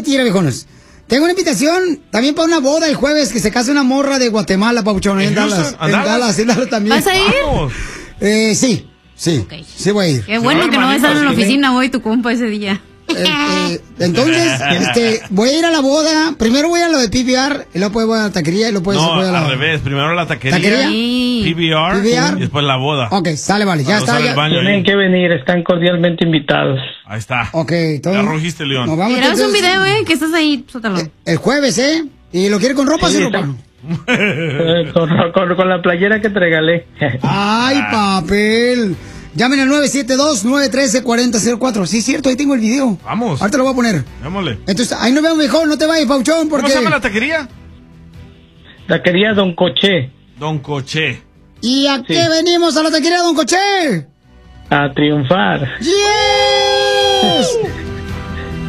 mentira, viejones. Tengo una invitación también para una boda el jueves, que se casa una morra de Guatemala, Papuchón, en Dallas. En Dallas también. ¿Vas a ir? Sí. Okay. Sí voy a ir. Qué bueno que no vas a estar en la oficina hoy tu compa ese día. Entonces, voy a ir a la boda. Primero voy a lo de PBR, y luego voy a la taquería, y luego voy a la... al revés. Primero la taquería. PBR, y después la boda. Ok, sale, vale. Ya está. Tienen que venir, están cordialmente invitados. Ahí está. Ok, ya rugiste, León. Grabas un video, que estás ahí, sótalo. El jueves, ¿y lo quiere con ropa sin ropa? Con la playera que te regalé. Ay, papel. Llamen al 972-913-4004. Sí, es cierto, ahí tengo el video. Vamos. Ahorita lo voy a poner. Vámonos. Entonces, ahí nos vemos mejor, no te vayas, Pauchón, porque... ¿Cómo se llama la taquería? Taquería Don Coché. Don Coché. ¿Y a qué venimos a la taquería Don Coché? A triunfar. ¡Yes!